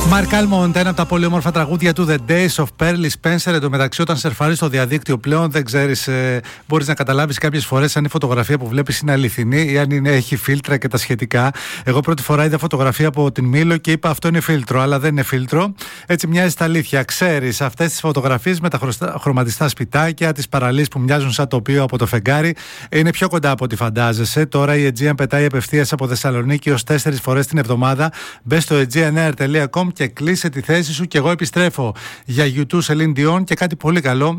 Mark Almond, ένα από τα πολύ όμορφα τραγούδια του The Days of Pearly Spencer. Εν τω μεταξύ, όταν σερφάρεις στο διαδίκτυο πλέον, δεν ξέρεις, μπορείς να καταλάβεις κάποιες φορές αν η φωτογραφία που βλέπεις είναι αληθινή ή αν έχει φίλτρα και τα σχετικά. Εγώ πρώτη φορά είδα φωτογραφία από την Μήλο και είπα αυτό είναι φίλτρο, αλλά δεν είναι φίλτρο. Έτσι μοιάζει στα αλήθεια. Ξέρεις, αυτές τις φωτογραφίες με τα χρωματιστά σπιτάκια, τις παραλίες που μοιάζουν σαν τοπίο από το φεγγάρι, είναι πιο κοντά από ό,τι φαντάζεσαι. Τώρα η Aegean πετάει απευθείας από Θεσσαλονίκη ως 4 φορές την εβδομάδα. Μπες στο aegeanair.com και κλείσε τη θέση σου και εγώ επιστρέφω για U2 Celine Dion και κάτι πολύ καλό.